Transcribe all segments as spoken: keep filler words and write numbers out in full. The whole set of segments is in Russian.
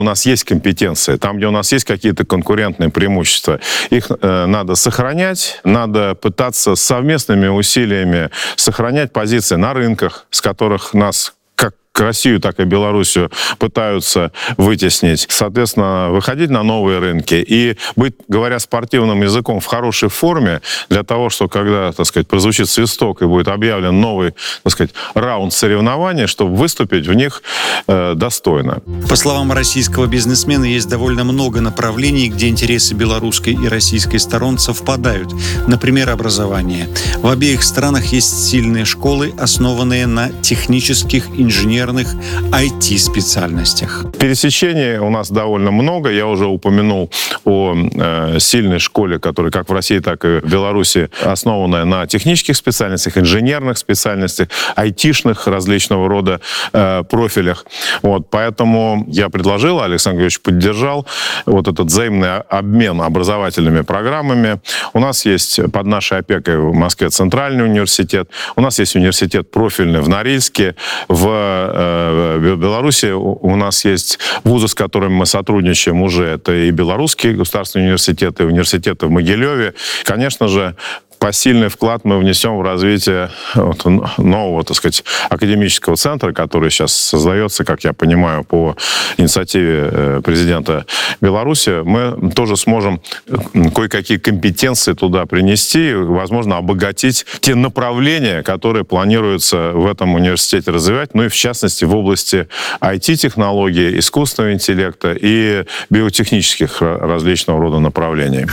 У нас есть компетенции, там, где у нас есть какие-то конкурентные преимущества, их э, надо сохранять, надо пытаться совместными усилиями сохранять позиции на рынках, с которых нас как Россию, так и Белоруссию пытаются вытеснить. Соответственно, выходить на новые рынки и быть, говоря спортивным языком, в хорошей форме для того, что когда, так сказать, прозвучит свисток и будет объявлен новый, так сказать, раунд соревнований, чтобы выступить в них э, достойно. По словам российского бизнесмена, есть довольно много направлений, где интересы белорусской и российской сторон совпадают. Например, образование. В обеих странах есть сильные школы, основанные на технических, инженерных, ай ти-специальностях. Пересечений у нас довольно много. Я уже упомянул о э, сильной школе, которая как в России, так и в Беларуси основанная на технических специальностях, инженерных специальностях, айтишных различного рода э, профилях. Вот, поэтому я предложил, Александр Георгиевич поддержал вот этот взаимный обмен образовательными программами. У нас есть под нашей опекой в Москве Центральный университет, у нас есть университет профильный в Норильске, в В Беларуси у нас есть вузы, с которыми мы сотрудничаем уже. Это и Белорусский государственный университет, и университеты в Могилеве. Конечно же, посильный вклад мы внесем в развитие вот нового, так сказать, академического центра, который сейчас создается, как я понимаю, по инициативе президента Беларуси. Мы тоже сможем кое-какие компетенции туда принести, возможно, обогатить те направления, которые планируется в этом университете развивать, ну и в частности в области ай ти-технологий, искусственного интеллекта и биотехнических различного рода направлений.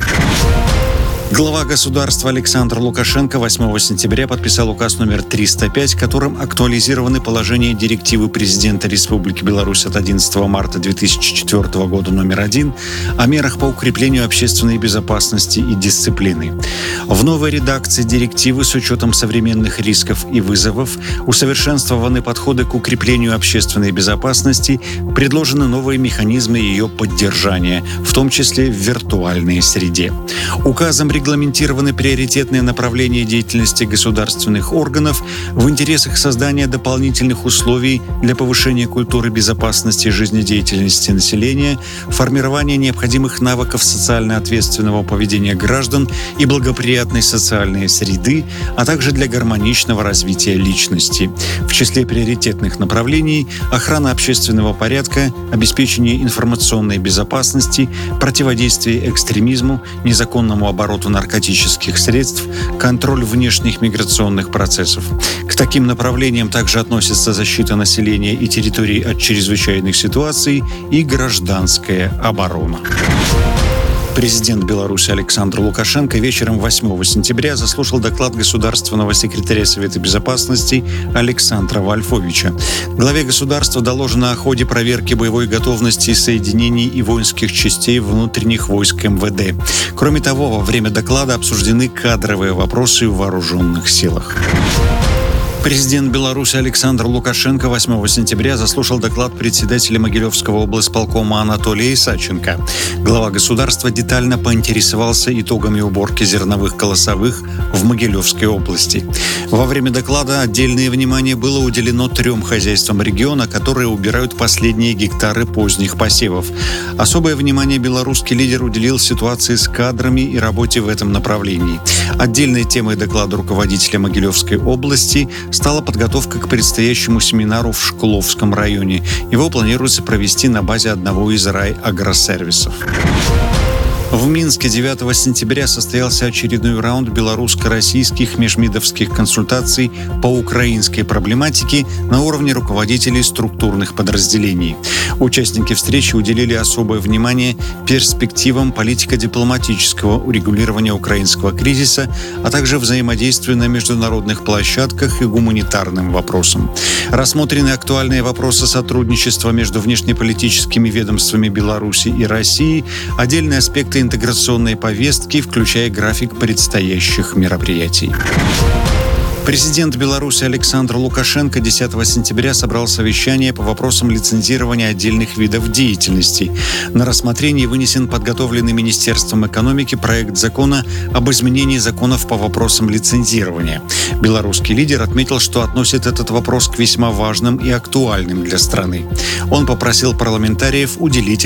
Глава государства Александр Лукашенко восьмого сентября подписал указ номер триста пять, которым актуализированы положения директивы президента Республики Беларусь от одиннадцатого марта две тысячи четвёртого года номер один о мерах по укреплению общественной безопасности и дисциплины. В новой редакции директивы с учетом современных рисков и вызовов усовершенствованы подходы к укреплению общественной безопасности, предложены новые механизмы ее поддержания, в том числе в виртуальной среде. Указом регламентированы приоритетные направления деятельности государственных органов в интересах создания дополнительных условий для повышения культуры безопасности и жизнедеятельности населения, формирования необходимых навыков социально ответственного поведения граждан и благоприятной социальной среды, а также для гармоничного развития личности. В числе приоритетных направлений – охрана общественного порядка, обеспечение информационной безопасности, противодействие экстремизму, незаконному обороту наркотических средств, контроль внешних миграционных процессов. К таким направлениям также относятся защита населения и территорий от чрезвычайных ситуаций и гражданская оборона. Президент Беларуси Александр Лукашенко вечером восьмого сентября заслушал доклад государственного секретаря Совета Безопасности Александра Вольфовича. Главе государства доложено о ходе проверки боевой готовности соединений и воинских частей внутренних войск эм вэ дэ. Кроме того, во время доклада обсуждены кадровые вопросы в вооруженных силах. Президент Беларуси Александр Лукашенко восьмого сентября заслушал доклад председателя Могилевского облсполкома Анатолия Исаченко. Глава государства детально поинтересовался итогами уборки зерновых колосовых в Могилевской области. Во время доклада отдельное внимание было уделено трем хозяйствам региона, которые убирают последние гектары поздних посевов. Особое внимание белорусский лидер уделил ситуации с кадрами и работе в этом направлении. Отдельной темой доклада руководителя Могилевской области стала подготовка к предстоящему семинару в Шкловском районе. Его планируется провести на базе одного из райагросервисов. В Минске девятого сентября состоялся очередной раунд белорусско-российских межмидовских консультаций по украинской проблематике на уровне руководителей структурных подразделений. Участники встречи уделили особое внимание перспективам политико-дипломатического урегулирования украинского кризиса, а также взаимодействию на международных площадках и гуманитарным вопросам. Рассмотрены актуальные вопросы сотрудничества между внешнеполитическими ведомствами Беларуси и России, отдельные аспекты интеграционной повестки, включая график предстоящих мероприятий. Президент Беларуси Александр Лукашенко десятого сентября собрал совещание по вопросам лицензирования отдельных видов деятельности. На рассмотрение вынесен подготовленный Министерством экономики проект закона об изменении законов по вопросам лицензирования. Белорусский лидер отметил, что относит этот вопрос к весьма важным и актуальным для страны. Он попросил парламентариев уделить